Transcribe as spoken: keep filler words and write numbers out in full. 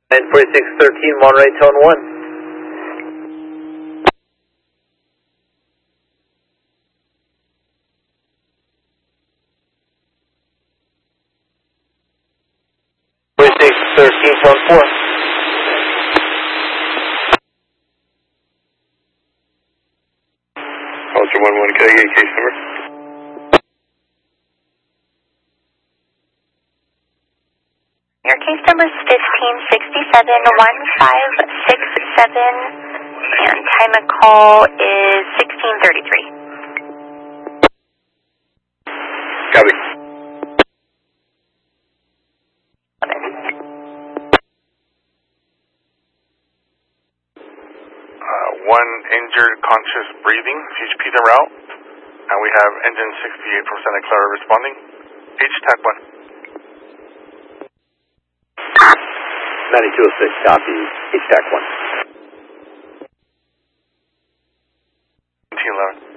nine forty-six thirteen, Monterey, tone one. forty-six thirteen, tone four. Ultra one one, can I get case number? Your case number is fifteen sixty-seven one five six seven, and time of call is sixteen thirty-three. Copy. Uh, one injured conscious breathing, C H Ps en route, and we have engine sixty-eight from Santa Clara responding. H TAC one. ninety-two oh six, copy, H TAC one. seventeen eleven.